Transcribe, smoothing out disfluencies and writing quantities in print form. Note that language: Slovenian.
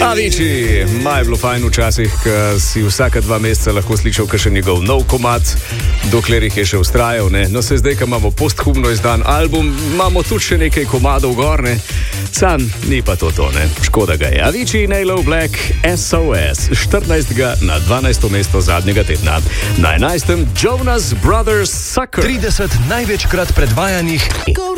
Avicii, maj je bilo fajn včasih, ko si vsaka 2 meseca lahko slišal še njegov nov komad, dokler jih je še ustrajal. No, se zdaj, ko imamo posthumno izdan album, imamo tudi še nekaj komadov gorne. Sam ni pa to, ne. Škoda ga je. Avicii, Nailo Black, SOS, 14. na 12. mesto zadnjega tedna. Na 11. Jonas Brothers Sucker. 30 največkrat predvajanih